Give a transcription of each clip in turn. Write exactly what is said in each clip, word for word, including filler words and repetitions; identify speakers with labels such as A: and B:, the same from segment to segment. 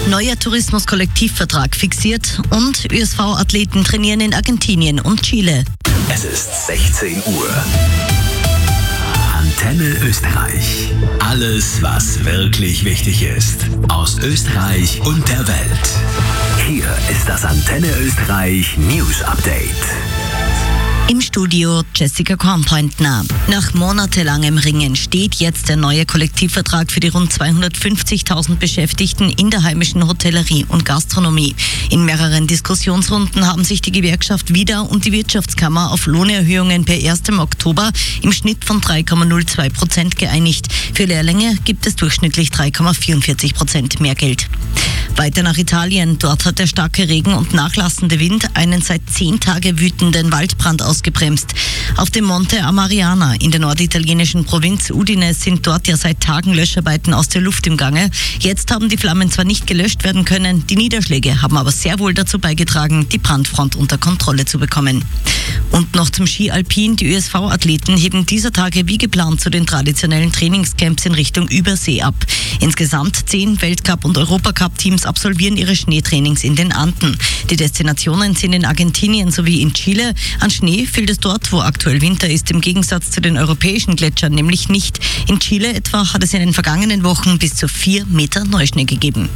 A: Neuer Tourismus-Kollektivvertrag fixiert und Ö S V-Athleten trainieren in Argentinien und Chile.
B: Es ist sechzehn Uhr. Antenne Österreich. Alles, was wirklich wichtig ist. Aus Österreich und der Welt. Hier ist das Antenne Österreich News Update.
A: Im Studio Jessica Kornpointner. Nach monatelangem Ringen steht jetzt der neue Kollektivvertrag für die rund zweihundertfünfzigtausend Beschäftigten in der heimischen Hotellerie und Gastronomie. In mehreren Diskussionsrunden haben sich die Gewerkschaft wieder und die Wirtschaftskammer auf Lohnerhöhungen per ersten Oktober im Schnitt von drei Komma null zwei Prozent geeinigt. Für Lehrlinge gibt es durchschnittlich drei Komma vierundvierzig Prozent mehr Geld. Weiter nach Italien. Dort hat der starke Regen und nachlassende Wind einen seit zehn Tagen wütenden Waldbrand ausgebremst. Auf dem Monte Amariana in der norditalienischen Provinz Udine sind dort ja seit Tagen Löscharbeiten aus der Luft im Gange. Jetzt haben die Flammen zwar nicht gelöscht werden können, die Niederschläge haben aber sehr wohl dazu beigetragen, die Brandfront unter Kontrolle zu bekommen. Und noch zum Ski Alpin. Die Ö S V-Athleten heben dieser Tage wie geplant zu den traditionellen Trainingscamps in Richtung Übersee ab. Insgesamt zehn Weltcup- und Europacup-Teams absolvieren ihre Schneetrainings in den Anden. Die Destinationen sind in Argentinien sowie in Chile. An Schnee fehlt es dort, wo aktuell Winter ist, im Gegensatz zu den europäischen Gletschern nämlich nicht. In Chile etwa hat es in den vergangenen Wochen bis zu vier Meter Neuschnee gegeben.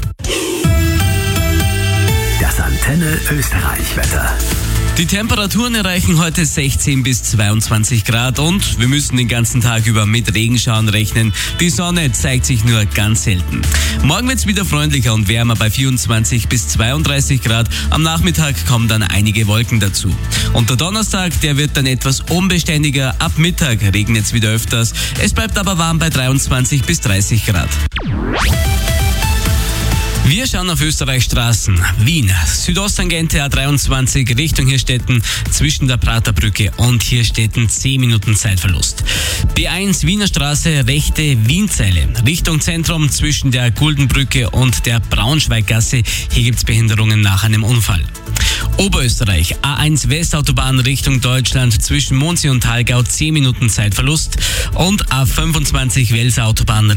B: Das Antenne Österreich Wetter.
C: Die Temperaturen erreichen heute sechzehn bis zweiundzwanzig Grad und wir müssen den ganzen Tag über mit Regenschauern rechnen. Die Sonne zeigt sich nur ganz selten. Morgen wird es wieder freundlicher und wärmer bei vierundzwanzig bis zweiunddreißig Grad. Am Nachmittag kommen dann einige Wolken dazu. Und der Donnerstag, der wird dann etwas unbeständiger. Ab Mittag regnet es wieder öfters. Es bleibt aber warm bei dreiundzwanzig bis dreißig Grad. Wir schauen auf Österreichs Straßen. Wien, Südosttangente A dreiundzwanzig Richtung Hirstetten zwischen der Praterbrücke und Hirstetten zehn Minuten Zeitverlust. B eins Wiener Straße, rechte Wienzeile Richtung Zentrum zwischen der Guldenbrücke und der Braunschweiggasse. Hier gibt es Behinderungen nach einem Unfall. Oberösterreich, A eins Westautobahn Richtung Deutschland zwischen Mondsee und Thalgau zehn Minuten Zeitverlust und A fünfundzwanzig Welser Autobahn